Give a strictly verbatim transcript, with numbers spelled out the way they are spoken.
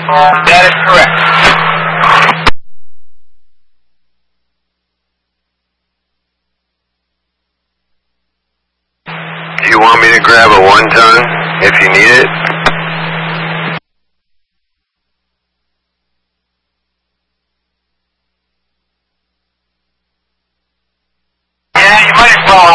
That is correct. Do you want me to grab a one-ton if you need it? Yeah, you might as well.